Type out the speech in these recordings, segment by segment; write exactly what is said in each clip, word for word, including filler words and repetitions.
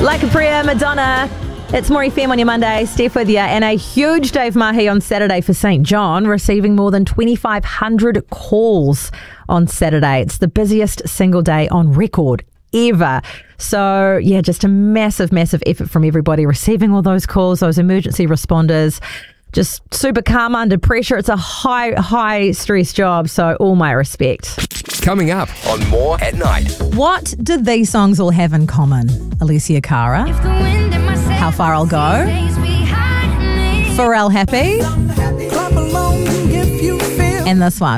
Like a Prayer, Madonna. It's More F M on your Monday. Steph with you. And a huge Dave Mahi on Saturday for Saint John, receiving more than twenty-five hundred calls on Saturday. It's the busiest single day on record ever. So, yeah, just a massive, massive effort from everybody receiving all those calls, those emergency responders. Just super calm under pressure. It's a high, high stress job. So all my respect. Coming up on More at Night. What do these songs all have in common? Alicia Cara, How Far I'll Go, Pharrell Happy, and this one,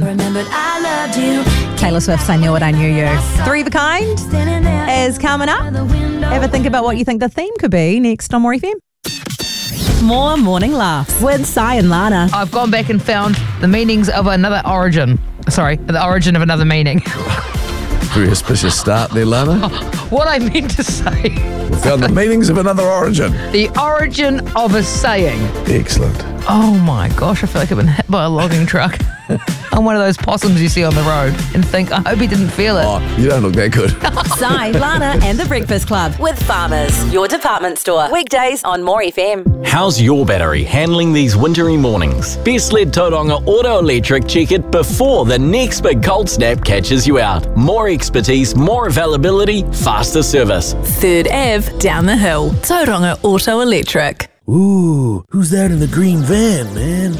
Taylor Swift's I Knew It, I Knew You. Three of a Kind is coming up. Have a think about what you think the theme could be next on More F M. More Morning Laughs with Sai and Lana. I've gone back and found the meanings of another origin. Sorry, the origin of another meaning. Very auspicious start there, Lana. What I meant to say. We found the meanings of another origin. The origin of a saying. Excellent. Oh my gosh, I feel like I've been hit by a logging truck. I'm one of those possums you see on the road and think, I hope he didn't feel it. Oh, you don't look that good. Sai, Lana and the Breakfast Club with Farmers, your department store. Weekdays on More F M. How's your battery handling these wintry mornings? Best let Tauranga Auto Electric check it before the next big cold snap catches you out. More expertise, more availability, faster service. Third Avenue, down the hill. Tauranga Auto Electric. Ooh, who's that in the green van, man?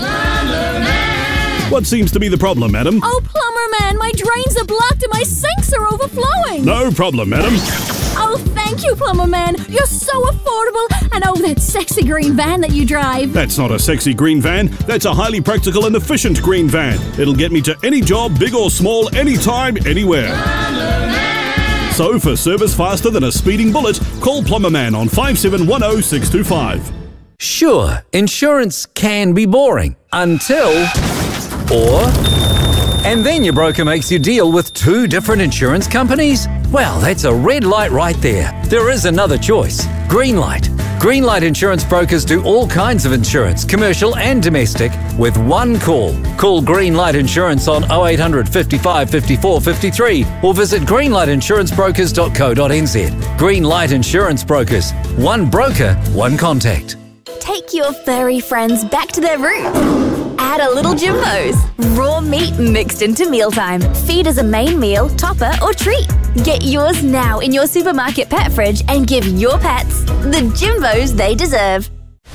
What seems to be the problem, madam? Oh, plumber man, my drains are blocked and my sinks are overflowing. No problem, madam. Oh, thank you, plumber man. You're so affordable. And oh, that sexy green van that you drive. That's not a sexy green van. That's a highly practical and efficient green van. It'll get me to any job, big or small, anytime, anywhere. So, for service faster than a speeding bullet, call Plumber Man on five seven one zero six two five. Sure, insurance can be boring until... Or, and then your broker makes you deal with two different insurance companies? Well, that's a red light right there. There is another choice. Greenlight. Greenlight Insurance Brokers do all kinds of insurance, commercial and domestic, with one call. Call Greenlight Insurance on oh eight hundred, fifty-five, fifty-four, fifty-three or visit greenlight insurance brokers dot co dot n z. Greenlight Insurance Brokers. One broker, one contact. Take your furry friends back to their roots. Add a little Jimbo's. Raw meat mixed into mealtime. Feed as a main meal, topper or treat. Get yours now in your supermarket pet fridge and give your pets the Jimbo's they deserve.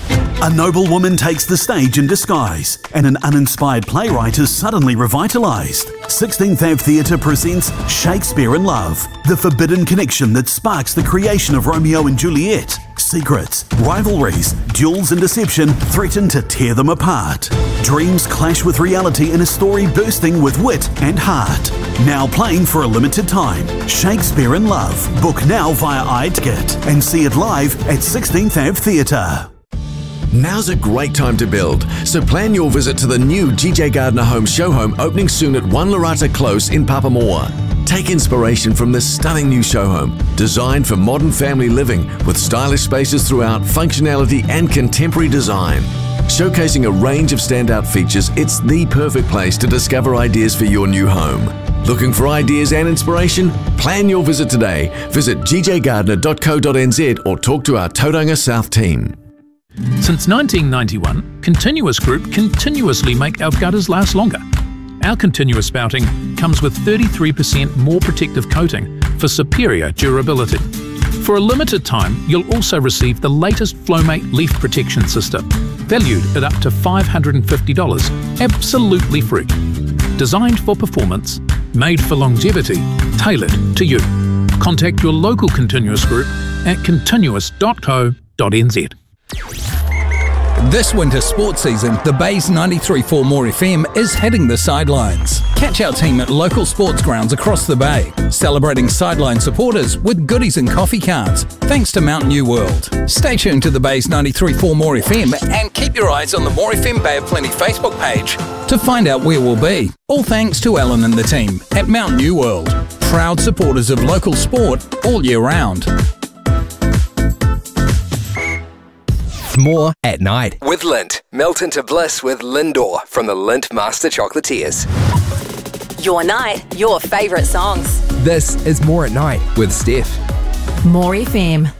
A noble woman takes the stage in disguise, and an uninspired playwright is suddenly revitalised. sixteenth Avenue Theatre presents Shakespeare in Love, the forbidden connection that sparks the creation of Romeo and Juliet. Secrets, rivalries, duels and deception threaten to tear them apart. Dreams clash with reality in a story bursting with wit and heart. Now playing for a limited time, Shakespeare in Love. Book now via iTicket and see it live at sixteenth Avenue Theatre. Now's a great time to build, so plan your visit to the new G J Gardner Homes show home opening soon at One Larata Close in Papamoa. Take inspiration from this stunning new show home, designed for modern family living with stylish spaces throughout, functionality and contemporary design. Showcasing a range of standout features, it's the perfect place to discover ideas for your new home. Looking for ideas and inspiration? Plan your visit today. Visit g j gardner dot co dot n z or talk to our Tauranga South team. Since nineteen ninety-one, Continuous Group continuously make our gutters last longer. Our continuous spouting comes with thirty-three percent more protective coating for superior durability. For a limited time, you'll also receive the latest Flowmate leaf protection system, valued at up to five hundred fifty dollars, absolutely free. Designed for performance, made for longevity, tailored to you. Contact your local Continuous Group at continuous dot co dot n z. This winter sports season, the Bays ninety-three point four More F M is hitting the sidelines. Catch our team at local sports grounds across the Bay, celebrating sideline supporters with goodies and coffee cards, thanks to Mount New World. Stay tuned to the Bays ninety-three point four More F M and keep your eyes on the More F M Bay of Plenty Facebook page to find out where we'll be. All thanks to Alan and the team at Mount New World, proud supporters of local sport all year round. More at Night. With Lindt. Melt into bliss with Lindor from the Lindt Master Chocolatiers. Your night, your favourite songs. This is More at Night with Steph. More F M.